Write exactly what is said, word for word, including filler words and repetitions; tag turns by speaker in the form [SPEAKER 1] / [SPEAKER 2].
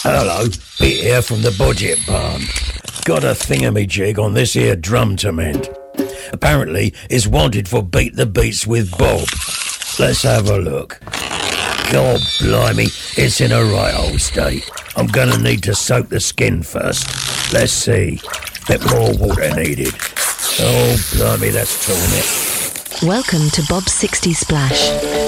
[SPEAKER 1] Hello, Pete here from the Budget Barn. Got a thingamajig on this here drum to mend. Apparently, it's wanted for Beat the Beats with Bob. Let's have a look. God blimey, it's in a right old state. I'm gonna need to soak the skin first. Let's see. Bit more water needed. Oh blimey, that's torn it.
[SPEAKER 2] Welcome to Bob's sixty Splash.